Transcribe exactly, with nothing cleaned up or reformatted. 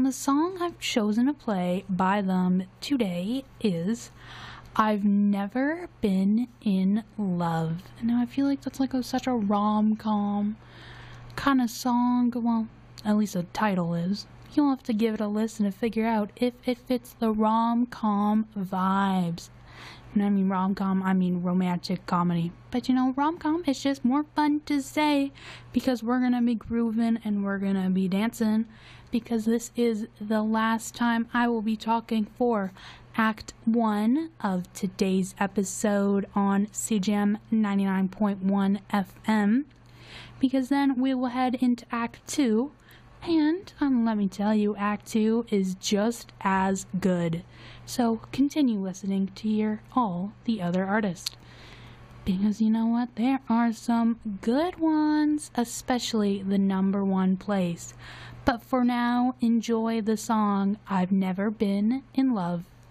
And the song I've chosen to play by them today is I've Never Been in Love. Now I feel like that's like a, such a rom-com kind of song. Well, at least the title is. You'll have to give it a listen to figure out if it fits the rom-com vibes. And I mean rom-com, I mean romantic comedy. But you know, rom-com is just more fun to say because we're gonna be grooving and we're gonna be dancing, because this is the last time I will be talking for Act one of today's episode on C J M ninety-nine point one F M, because then we will head into Act two, and um, let me tell you, Act two is just as good. So continue listening to hear all the other artists, because you know what, there are some good ones, especially the number one place. But for now, enjoy the song I've Never Been in Love